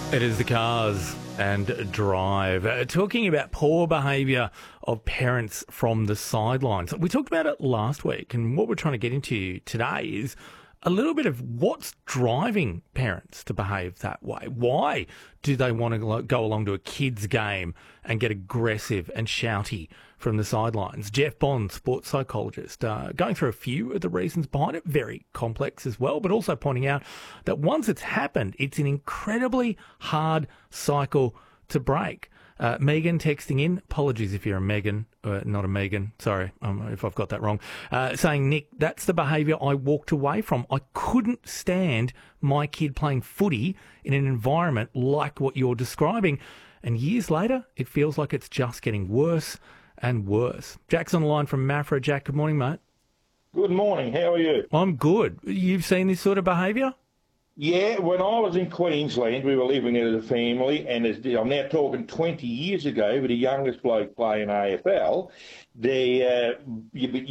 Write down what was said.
It is the Cars and Drive. Talking about poor behaviour of parents from the sidelines. We talked about it last week, and what we're trying to get into today is a little bit of what's driving parents to behave that way. Why do they want to go along to a kid's game and get aggressive and shouty from the sidelines? Jeff Bond, sports psychologist, going through a few of the reasons behind it, very complex as well, but also pointing out that once it's happened, it's an incredibly hard cycle to break. Megan texting in, apologies if you're a Megan, not a Megan, sorry if I've got that wrong, saying, Nick, that's the behaviour I walked away from. I couldn't stand my kid playing footy in an environment like what you're describing. And years later, it feels like it's just getting worse and worse. Jack's on the line from Maffra. Jack, good morning, mate. Good morning. How are you? I'm good. You've seen this sort of behaviour? Yeah, when I was in Queensland, we were living as a family, and I'm now talking 20 years ago, with the youngest bloke playing AFL,